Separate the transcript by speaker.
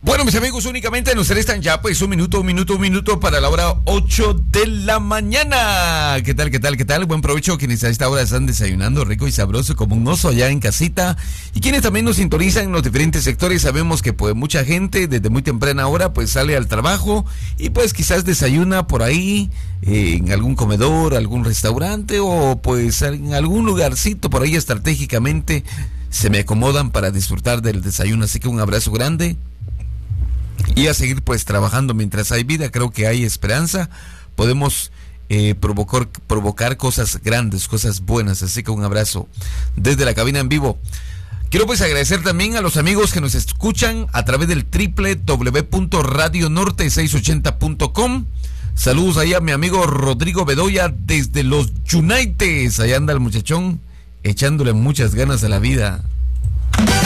Speaker 1: Bueno, mis amigos, únicamente nos restan ya pues un minuto para la hora 8 de la mañana. ¿Qué tal? Buen provecho quienes a esta hora están desayunando rico y sabroso como un oso allá en casita. Y quienes también nos sintonizan en los diferentes sectores. Sabemos que pues mucha gente desde muy temprana hora pues sale al trabajo y pues quizás desayuna por ahí en algún comedor, algún restaurante o pues en algún lugarcito por ahí estratégicamente se me acomodan para disfrutar del desayuno. Así que un abrazo grande. Y a seguir pues trabajando mientras hay vida. Creo que hay esperanza. Podemos provocar cosas grandes, cosas buenas. Así que un abrazo desde la cabina en vivo. Quiero pues agradecer también a los amigos que nos escuchan a través del www.radionorte680.com. Saludos ahí a mi amigo Rodrigo Bedoya desde los United. Allá anda el muchachón echándole muchas ganas a la vida.